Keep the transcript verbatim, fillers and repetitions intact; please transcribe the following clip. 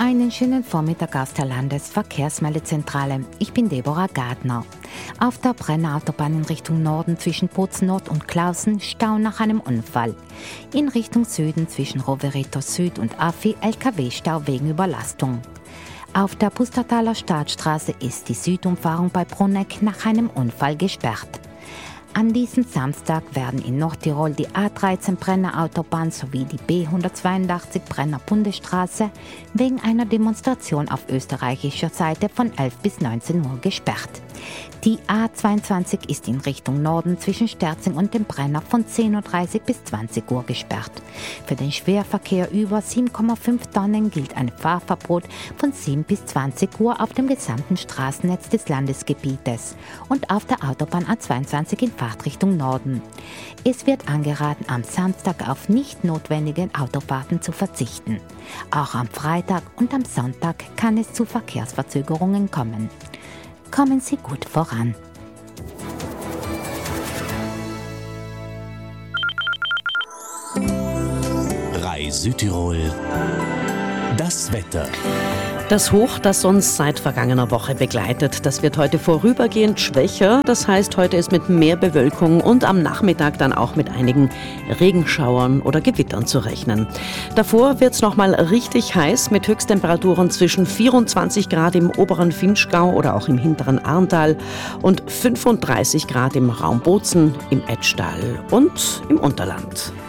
Einen schönen Vormittag aus der Landesverkehrsmeldezentrale. Ich bin Deborah Gardner. Auf der Brennerautobahn in Richtung Norden zwischen Bozen-Nord und Clausen Stau nach einem Unfall. In Richtung Süden zwischen Rovereto Süd und Affi L K W-Stau wegen Überlastung. Auf der Pustertaler Staatsstraße ist die Südumfahrung bei Bruneck nach einem Unfall gesperrt. An diesem Samstag werden in Nordtirol die A dreizehn Brennerautobahn sowie die B hundertzweiundachtzig Brenner Bundesstraße wegen einer Demonstration auf österreichischer Seite von elf bis neunzehn Uhr gesperrt. Die A zweiundzwanzig ist in Richtung Norden zwischen Sterzing und dem Brenner von zehn Uhr dreißig bis zwanzig Uhr gesperrt. Für den Schwerverkehr über sieben Komma fünf Tonnen gilt ein Fahrverbot von sieben bis zwanzig Uhr auf dem gesamten Straßennetz des Landesgebietes und auf der Autobahn A zweiundzwanzig in Fahrtrichtung Norden. Es wird angeraten, am Samstag auf nicht notwendige Autofahrten zu verzichten. Auch am Freitag und am Sonntag kann es zu Verkehrsverzögerungen kommen. Kommen Sie gut voran. Rai Südtirol. Das Wetter. Das Hoch, das uns seit vergangener Woche begleitet, das wird heute vorübergehend schwächer. Das heißt, heute ist mit mehr Bewölkung und am Nachmittag dann auch mit einigen Regenschauern oder Gewittern zu rechnen. Davor wird es nochmal richtig heiß mit Höchsttemperaturen zwischen vierundzwanzig Grad im oberen Vinschgau oder auch im hinteren Arntal und fünfunddreißig Grad im Raum Bozen, im Etschtal und im Unterland.